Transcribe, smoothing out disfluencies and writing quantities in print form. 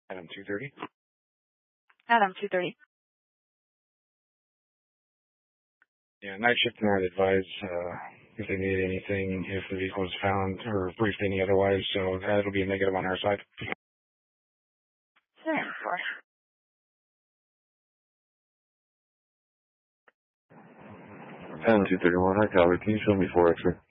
Adam 230. Adam 230. Yeah, night shift tonight advise if they need anything, if the vehicle is found or briefed any otherwise, so that'll be a negative on our side. 7-4. Adam 231, hi Calvary, can you show me 4 X-ray?